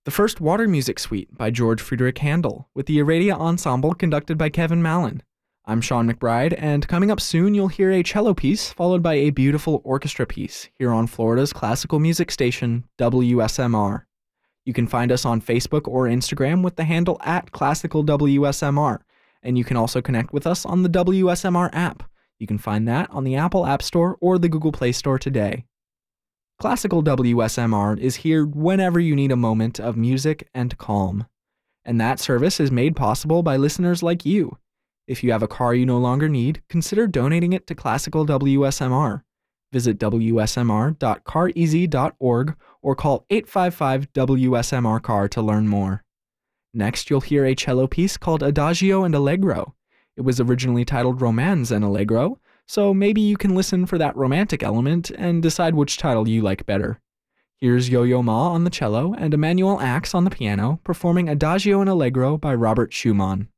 The first Water Music Suite by George Friedrich Handel, with the Aradia Ensemble conducted by Kevin Mallon. I'm Sean McBride, and coming up soon you'll hear a cello piece followed by a beautiful orchestra piece here on Florida's classical music station, WSMR. You can find us on Facebook or Instagram with the handle @ClassicalWSMR, and you can also connect with us on the WSMR app. You can find that on the Apple App Store or the Google Play Store today. Classical WSMR is here whenever you need a moment of music and calm. And that service is made possible by listeners like you. If you have a car you no longer need, consider donating it to Classical WSMR. Visit wsmr.careasy.org or call 855-WSMR-CAR to learn more. Next, you'll hear a cello piece called Adagio and Allegro. It was originally titled Romanze and Allegro, so maybe you can listen for that romantic element and decide which title you like better. Here's Yo-Yo Ma on the cello and Emmanuel Axe on the piano performing Adagio and Allegro by Robert Schumann.